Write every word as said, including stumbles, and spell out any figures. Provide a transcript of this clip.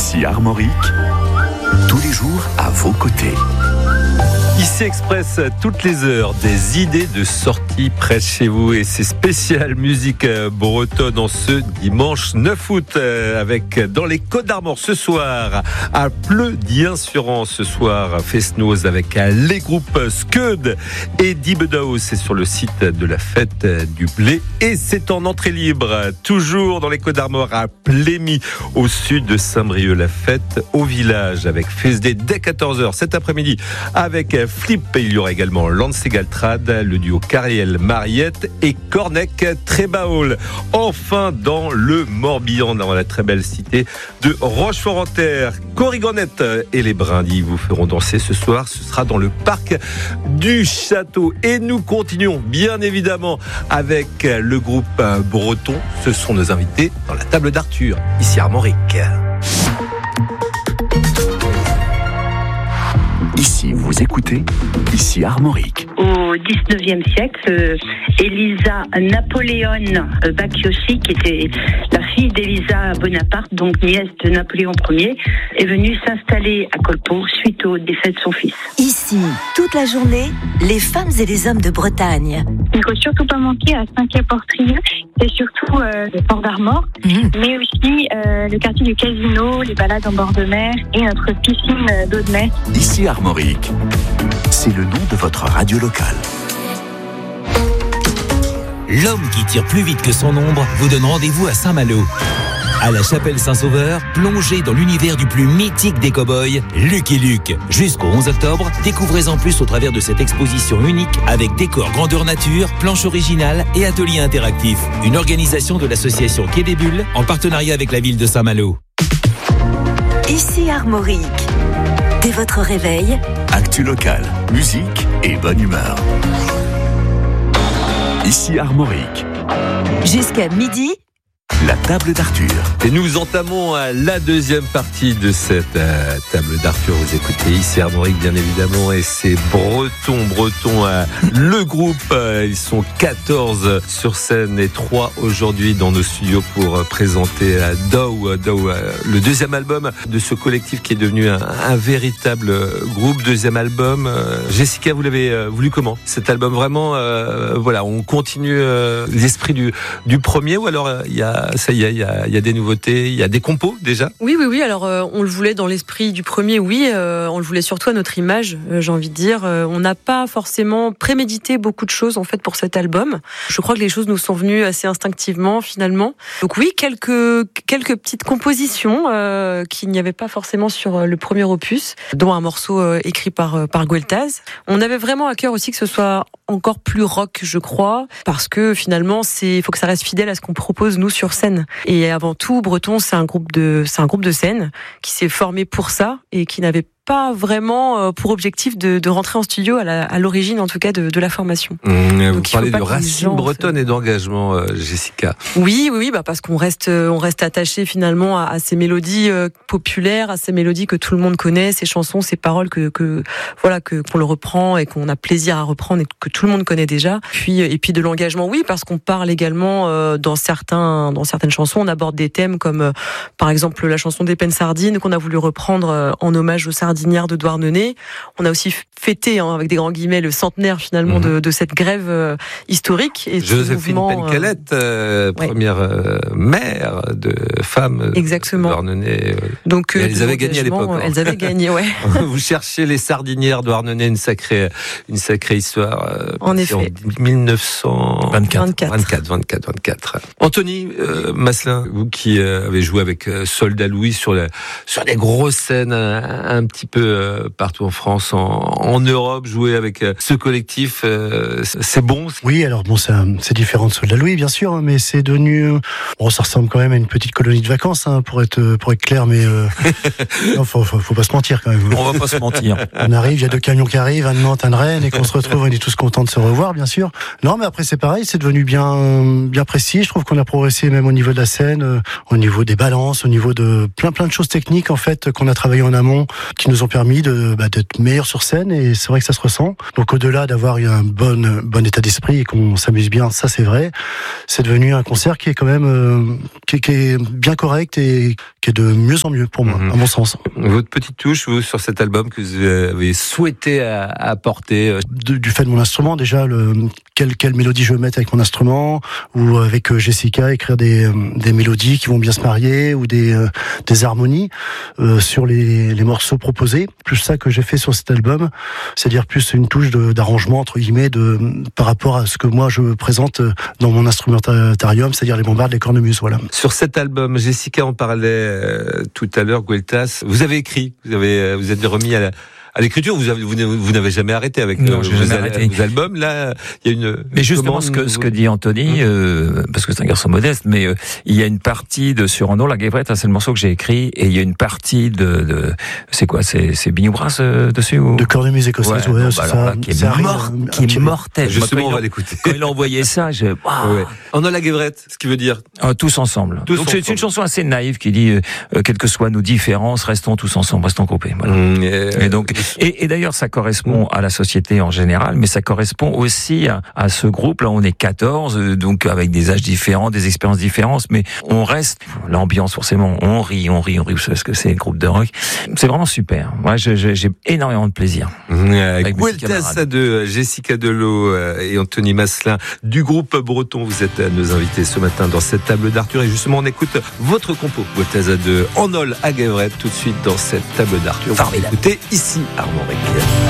Ici Armorique, tous les jours à vos côtés. Ici Express, toutes les heures, des idées de sortie près de chez vous. Et c'est spécial musique bretonne en ce dimanche neuf août avec dans les Côtes d'Armor ce soir à Pleu-Dien-sur-An ce soir Fest-Noz avec les groupes Skeud et Dibedao. C'est sur le site de la fête du blé et c'est en entrée libre toujours dans les Côtes d'Armor à Plémy au sud de Saint-Brieuc. La fête au village avec Fesdé dès quatorze heures cet après-midi avec Flip, il y aura également Lance Galtrad, le duo Cariel Mariette et Cornec Trébaol. Enfin, dans le Morbihan, dans la très belle cité de Rochefort-en-Terre, Corrigonette et les Brindilles vous feront danser ce soir. Ce sera dans le parc du Château. Et nous continuons, bien évidemment, avec le groupe breton. Ce sont nos invités dans la table d'Arthur, ici Armorique. Ici, vous écoutez, ici Armorique. Au dix-neuvième siècle, euh, Elisa Napoléon Bacchiossi, qui était la fille d'Elisa Bonaparte, donc nièce de Napoléon Ier, est venue s'installer à Colpeau suite au décès de son fils. Ici, toute la journée, les femmes et les hommes de Bretagne. Il ne faut surtout pas manquer à Saint-Quay-Portrieux, c'est surtout euh, le port d'Armor, mmh. mais aussi euh, le quartier du Casino, les balades en bord de mer et notre piscine d'eau de mer. Ici Armorique, c'est le nom de votre radio locale. L'homme qui tire plus vite que son ombre vous donne rendez-vous à Saint-Malo. À la chapelle Saint-Sauveur, plongez dans l'univers du plus mythique des cow-boys, Lucky Luke. Jusqu'au onze octobre, découvrez en plus au travers de cette exposition unique avec décor grandeur nature, planche originale et atelier interactif. Une organisation de l'association Quai des Bulles en partenariat avec la ville de Saint-Malo. Ici Armorique. Dès votre réveil, actu locale, musique et bonne humeur. Ici Armorique. Jusqu'à midi, la table d'Arthur. Et nous entamons la deuxième partie de cette euh, table d'Arthur. Vous écoutez ici Armorique, bien évidemment, et c'est breton, breton. Euh, le groupe, euh, ils sont quatorze sur scène et trois aujourd'hui dans nos studios pour euh, présenter euh, Dow, Dow euh, le deuxième album de ce collectif qui est devenu un, un véritable groupe. Deuxième album. Euh, Jessica, vous l'avez euh, voulu comment cet album? Vraiment, euh, voilà, on continue euh, l'esprit du, du premier ou alors il euh, y a ça y est, il y a, il y a des nouveautés, il y a des compos déjà? Oui, oui, oui. Alors, euh, on le voulait dans l'esprit du premier, oui. Euh, on le voulait surtout à notre image, euh, j'ai envie de dire. Euh, on n'a pas forcément prémédité beaucoup de choses, en fait, pour cet album. Je crois que les choses nous sont venues assez instinctivement, finalement. Donc oui, quelques, quelques petites compositions euh, qu'il n'y avait pas forcément sur le premier opus, dont un morceau euh, écrit par, par Gueltaz. On avait vraiment à cœur aussi que ce soit encore plus rock, je crois, parce que finalement, c'est, il faut que ça reste fidèle à ce qu'on propose, nous, sur scène. Et avant tout, Breton, c'est un groupe de, c'est un groupe de scène qui s'est formé pour ça et qui n'avait pas vraiment pour objectif de, de rentrer en studio à, la, à l'origine, en tout cas, de, de la formation. Mmh, vous parlez de racines bretonnes et d'engagement, euh, Jessica. Oui, oui, oui, bah parce qu'on reste, on reste attaché finalement à, à ces mélodies euh, populaires, à ces mélodies que tout le monde connaît, ces chansons, ces paroles que, que voilà, que qu'on le reprend et qu'on a plaisir à reprendre et que tout le monde connaît déjà. Puis et puis de l'engagement, oui, parce qu'on parle également euh, dans certains, dans certaines chansons, on aborde des thèmes comme euh, par exemple la chanson des Peines Sardines qu'on a voulu reprendre euh, en hommage aux sardines de Douarnenez. On a aussi fêté, hein, avec des grands guillemets, le centenaire finalement mmh. de, de cette grève euh, historique. Et Joséphine mouvement, Pencalette, euh, ouais. première euh, mère de femme Exactement. de Douarnenez. Donc, euh, elles avaient gagné à l'époque. Elles avaient gagné, ouais. Vous cherchez les sardinières Douarnenez, une sacrée, une sacrée histoire. Euh, en effet. En dix-neuf cent vingt-quatre. vingt-quatre. vingt-quatre, vingt-quatre, vingt-quatre. Anthony euh, Masselin, vous qui euh, avez joué avec euh, Soldat Louis sur, la, sur des grosses scènes un, un petit peu euh, partout en France, en, en Europe, jouer avec euh, ce collectif, euh, c'est bon? Oui, alors bon, c'est, c'est différent de Soldat Louis, bien sûr, hein, mais c'est devenu, bon, ça ressemble quand même à une petite colonie de vacances, hein, pour être pour être clair, mais euh, non, faut, faut, faut pas se mentir quand même. On va pas se mentir. On arrive, il y a deux camions qui arrivent, un de Nantes, un de Rennes, et qu'on se retrouve, on est tous contents de se revoir, bien sûr. Non, mais après c'est pareil, c'est devenu bien bien précis. Je trouve qu'on a progressé même au niveau de la scène, euh, au niveau des balances, au niveau de plein plein de choses techniques en fait qu'on a travaillé en amont, qui qui nous ont permis de, bah, d'être meilleurs sur scène, et c'est vrai que ça se ressent. Donc au-delà d'avoir eu un bon, bon état d'esprit et qu'on s'amuse bien, ça c'est vrai, c'est devenu un concert qui est quand même euh, qui, qui est bien correct et qui est de mieux en mieux pour moi, mmh. à mon sens. Votre petite touche, vous, sur cet album que vous avez souhaité apporter de, du fait de mon instrument, déjà, le, quelle, quelle mélodie je veux mettre avec mon instrument, ou avec Jessica, écrire des, des mélodies qui vont bien se marier, ou des, des harmonies euh, sur les, les morceaux proposés. Plus ça que j'ai fait sur cet album, c'est-à-dire plus une touche de, d'arrangement, entre guillemets, de, par rapport à ce que moi je présente dans mon instrumentarium, c'est-à-dire les bombardes, les cornemuses, voilà. Sur cet album, Jessica en parlait euh, tout à l'heure, Gueltas, vous avez écrit, vous avez, vous êtes remis à la... À l'écriture, vous, avez, vous, vous n'avez jamais arrêté avec non, euh, vos, al- arrêté. vos albums. Là, il y a une. Mais justement, ce que, ce que dit Anthony, mmh. euh, parce que c'est un garçon modeste, mais euh, il y a une partie de sur Andon, la Guévrette, hein, c'est le morceau que j'ai écrit, et il y a une partie de, de c'est quoi, c'est, c'est Bignou Brass euh, dessus ou... De cornemuse écossaise, ouais, ouais, bon, c'est bah, ça. Là, qui est, mort, arrive, qui est mortel. Justement, Moi, on va l'écouter. Quand il a envoyé ça, je. Wow. Ouais. On a la Guévrette, ce qui veut dire. Ah, tous ensemble. Tous Donc ensemble. C'est une chanson assez naïve qui dit, euh, quelles que soient nos différences, restons tous ensemble, restons groupés. Voilà. Mmh, et, et donc, et, et d'ailleurs. Ça correspond à la société en général, mais ça correspond aussi à, à ce groupe. Là, on est quatorze, donc avec des âges différents, des expériences différentes, mais on reste, l'ambiance forcément, on rit, on rit, on rit, vous savez ce que c'est, le groupe de rock. C'est vraiment super. Moi, je, je, j'ai énormément de plaisir. Mmh, Gueltas de Jessica Delot et Anthony Masselin du groupe breton. Vous êtes nos invités ce matin dans cette table d'Arthur, et justement, on écoute votre compo, Gueltas de Andol à Guévrette, tout de suite dans cette table d'Arthur. Vous écoutez ici Armand Réquet.